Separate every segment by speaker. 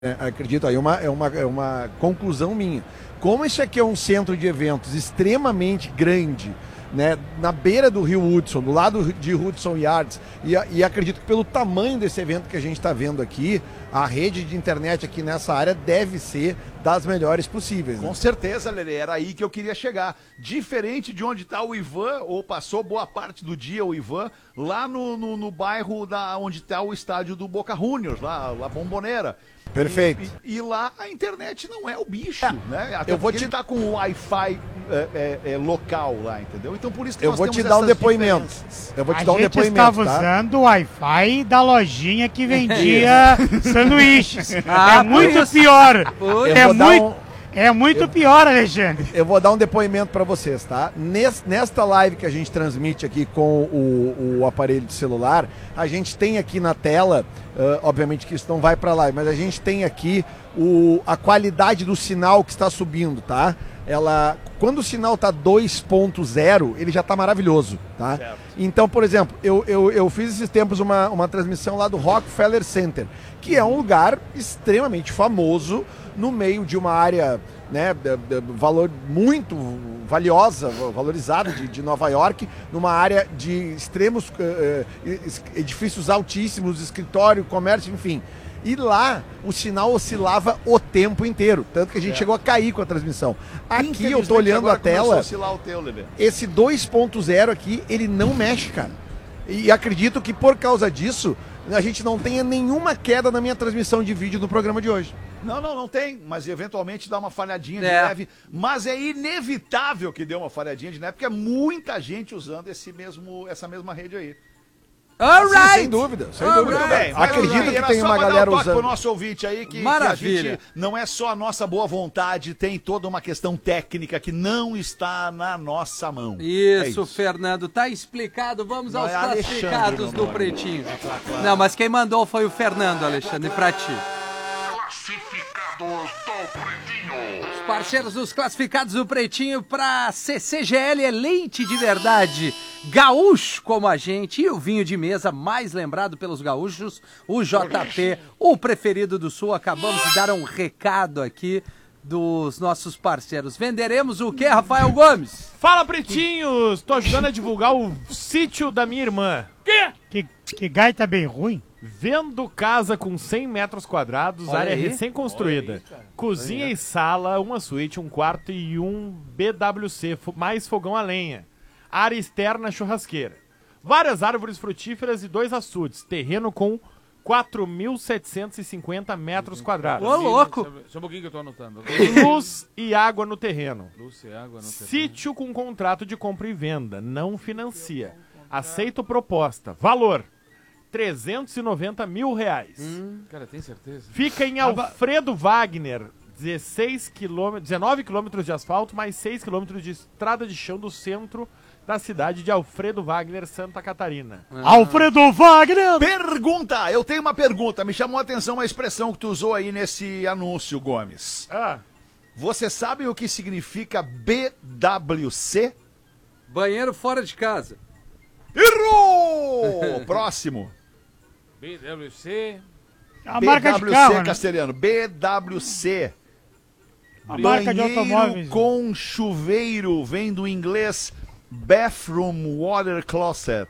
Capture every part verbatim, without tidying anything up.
Speaker 1: É, acredito, aí é uma, é, uma, é uma conclusão minha. Como esse aqui é um centro de eventos extremamente grande, né, na beira do rio Hudson, do lado de Hudson Yards, e, e acredito que pelo tamanho desse evento que a gente está vendo aqui, a rede de internet aqui nessa área deve ser das melhores possíveis. Né?
Speaker 2: Com certeza, Lelê, era aí que eu queria chegar. Diferente de onde está o Ivan, ou passou boa parte do dia o Ivan, lá no, no, no bairro da, onde está o estádio do Boca Juniors, lá, a Bombonera.
Speaker 1: Perfeito.
Speaker 2: E, e, e lá a internet não é o bicho,
Speaker 1: é,
Speaker 2: né? Até
Speaker 1: eu vou te
Speaker 2: ele tá com o Wi-Fi é, é, é, local lá, entendeu? Então por isso que
Speaker 1: eu
Speaker 2: nós
Speaker 1: vou
Speaker 2: temos
Speaker 1: te dar um
Speaker 2: essas
Speaker 1: depoimento.
Speaker 2: diferenças.
Speaker 1: Eu vou te
Speaker 3: a
Speaker 1: dar um
Speaker 3: gente
Speaker 1: depoimento,
Speaker 3: estava
Speaker 1: tá?
Speaker 3: usando o Wi-Fi da lojinha que vendia sanduíches.
Speaker 4: Ah,
Speaker 3: é muito
Speaker 4: isso.
Speaker 3: pior.
Speaker 4: Putz.
Speaker 3: É
Speaker 1: vou dar
Speaker 3: muito,
Speaker 1: um-
Speaker 3: é muito pior, Alexandre.
Speaker 1: Eu vou dar um depoimento para vocês, tá? Nes- Nesta live que a gente transmite aqui com o, o aparelho de celular, a gente tem aqui na tela, uh, obviamente que isso não vai para live, mas a gente tem aqui o, a qualidade do sinal que está subindo, tá? Ela, quando o sinal tá dois ponto zero, ele já tá maravilhoso, tá?
Speaker 2: Certo.
Speaker 1: Então, por exemplo, eu, eu, eu fiz esses tempos uma, uma transmissão lá do Rockefeller Center, que é um lugar extremamente famoso no meio de uma área, né, de- de- valor muito valiosa, valorizada de, de Nova York, numa área de extremos eh, eh, es- edifícios altíssimos, escritório, comércio, enfim. E lá o sinal oscilava o tempo inteiro, tanto que a gente
Speaker 2: É.
Speaker 1: chegou a cair com a transmissão. Aqui eu
Speaker 2: Infelizmente,
Speaker 1: tô olhando
Speaker 2: agora
Speaker 1: a
Speaker 2: começou
Speaker 1: tela,
Speaker 2: oscilar o teu, Lelê.
Speaker 1: esse dois ponto zero aqui, ele não mexe, cara. E acredito que por causa disso, a gente não tenha nenhuma queda na minha transmissão de vídeo no programa de hoje.
Speaker 2: Não, não, não tem, mas eventualmente dá uma falhadinha de
Speaker 4: É.
Speaker 2: leve, mas é inevitável que dê uma falhadinha de leve, porque é muita gente usando esse mesmo, essa mesma rede aí.
Speaker 4: Alright!
Speaker 1: Sim, sem dúvida, sem
Speaker 4: Alright.
Speaker 1: dúvida.
Speaker 4: Bem,
Speaker 2: mas
Speaker 1: Acredito que
Speaker 2: era
Speaker 1: tem
Speaker 2: só
Speaker 1: uma
Speaker 2: pra dar
Speaker 1: galera
Speaker 2: um toque
Speaker 1: usando.
Speaker 2: pro nosso ouvinte aí que, que
Speaker 4: Maravilha.
Speaker 2: a gente não é só a nossa boa vontade, tem toda uma questão técnica que não está na nossa mão. É
Speaker 4: Isso, Fernando, tá explicado. Vamos
Speaker 2: Não,
Speaker 4: aos
Speaker 2: é Alexandre,
Speaker 4: classificados
Speaker 2: meu
Speaker 4: do
Speaker 2: nome.
Speaker 4: Pretinho. Não, mas quem mandou foi o Fernando, Alexandre, pra ti.
Speaker 5: Classificados do Pretinho.
Speaker 4: Os parceiros dos classificados do Pretinho pra C C G L é leite de verdade. Gaúcho como a gente e o vinho de mesa mais lembrado pelos gaúchos, o J P, o preferido do Sul. Acabamos de dar um recado aqui dos nossos parceiros. Venderemos o que, Rafael Gomes?
Speaker 6: Fala, pretinhos! Tô ajudando a divulgar o sítio da minha irmã. Quê?
Speaker 3: Que, que gaita bem ruim.
Speaker 6: Vendo casa com cem metros quadrados,
Speaker 4: Olha
Speaker 6: área
Speaker 4: aí.
Speaker 6: recém-construída. Cozinha e sala, uma suíte, um quarto e um B W C, fo- mais fogão a lenha. Área externa churrasqueira. Várias árvores frutíferas e dois açudes. Terreno com quatro mil setecentos e cinquenta metros quadrados.
Speaker 4: Ô, louco!
Speaker 7: Só um pouquinho que eu tô anotando.
Speaker 6: Luz e água no terreno.
Speaker 7: Luz e água no terreno.
Speaker 6: Sítio com contrato de compra e venda. Não financia. Aceito proposta. Valor: trezentos e noventa mil reais.
Speaker 7: Cara, tem certeza?
Speaker 6: Fica em Alfredo Wagner. dezesseis quilômetros, dezenove quilômetros de asfalto, mais seis quilômetros de estrada de chão do centro da cidade de Alfredo Wagner, Santa Catarina.
Speaker 3: Alfredo Wagner!
Speaker 2: Pergunta, eu tenho uma pergunta, me chamou a atenção uma expressão que tu usou aí nesse anúncio, Gomes.
Speaker 6: Ah,
Speaker 2: Você sabe o que significa B W C?
Speaker 4: Banheiro fora de casa.
Speaker 2: Errou! Próximo.
Speaker 7: B W C.
Speaker 3: A marca de carro, né?
Speaker 2: Castelhano, B W C.
Speaker 3: A marca de
Speaker 2: Banheiro
Speaker 3: automóveis.
Speaker 2: com chuveiro, vem do inglês Bathroom Water Closet.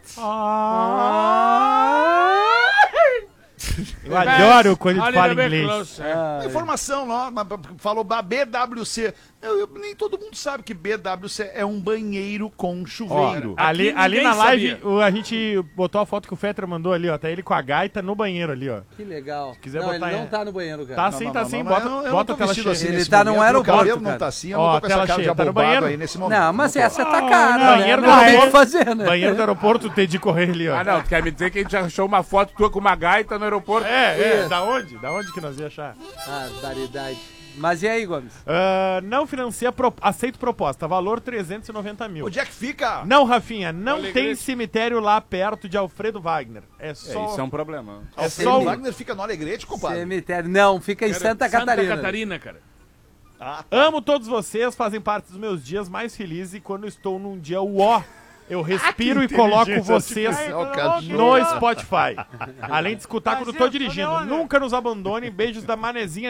Speaker 6: eu adoro quando ele
Speaker 7: Olha,
Speaker 6: fala
Speaker 7: bem
Speaker 6: inglês.
Speaker 7: close, é.
Speaker 2: A informação, não, mas falou ba- B W C. Eu- eu- nem todo mundo sabe que B W C é um banheiro com chuveiro.
Speaker 6: Ó, ali,
Speaker 7: Aqui
Speaker 6: ali
Speaker 7: ninguém
Speaker 6: na live,
Speaker 7: sabia.
Speaker 6: o- a gente botou a foto que o Fetter mandou ali, ó. Tá ele com a gaita no banheiro ali, ó.
Speaker 4: Que legal.
Speaker 6: quiser
Speaker 4: não,
Speaker 6: botar
Speaker 4: ele não
Speaker 6: em-
Speaker 4: tá no banheiro, cara.
Speaker 6: Tá
Speaker 2: Não,
Speaker 6: sim,
Speaker 2: não,
Speaker 6: tá
Speaker 2: não,
Speaker 6: sim.
Speaker 2: não,
Speaker 6: Bota,
Speaker 2: eu não- eu não
Speaker 6: bota
Speaker 2: tô
Speaker 6: a tela
Speaker 2: vestido
Speaker 6: cheia.
Speaker 2: assim
Speaker 4: Ele
Speaker 2: nesse
Speaker 4: tá no
Speaker 2: momento,
Speaker 4: aeroporto,
Speaker 2: meu cabelo não
Speaker 4: cara.
Speaker 2: tá assim, eu
Speaker 6: Ó,
Speaker 2: não
Speaker 6: a
Speaker 2: tô com essa
Speaker 6: tela
Speaker 2: cara de
Speaker 6: cheia, tá no
Speaker 2: abobado
Speaker 6: banheiro.
Speaker 2: aí nesse momento.
Speaker 4: Não, mas
Speaker 2: tô.
Speaker 4: essa tá
Speaker 3: Ah,
Speaker 4: cara,
Speaker 3: não,
Speaker 4: né?
Speaker 6: banheiro
Speaker 4: Não
Speaker 6: do
Speaker 4: tem o que
Speaker 6: aeroporto.
Speaker 4: fazer, né?
Speaker 6: Banheiro do aeroporto, tem de correr ali, ó.
Speaker 7: Ah, não, tu quer me dizer que a gente achou uma foto tua com uma gaita no aeroporto?
Speaker 6: É, é, da onde? Da onde que nós ia achar?
Speaker 4: Ah, variedade. Mas e aí, Gomes?
Speaker 6: Ah, não financia, pro... aceito proposta, valor trezentos e noventa mil.
Speaker 2: Onde é que fica?
Speaker 6: Não, Rafinha, não
Speaker 7: Alegrete.
Speaker 6: tem cemitério lá perto de Alfredo Wagner. É
Speaker 7: É,
Speaker 6: só...
Speaker 7: isso é um problema.
Speaker 6: é
Speaker 2: Alfredo
Speaker 6: só o-
Speaker 2: Wagner fica no Alegrete, compadre.
Speaker 4: Cemitério. Não, fica em
Speaker 7: Cara,
Speaker 4: Santa Catarina.
Speaker 7: Santa Catarina, cara.
Speaker 2: Ah,
Speaker 6: Amo todos vocês, fazem parte dos meus dias mais felizes e quando estou num dia uó, Eu respiro e coloco vocês no Spotify. Além de escutar quando tô dirigindo. Nunca nos abandone. Beijos da Manezinha.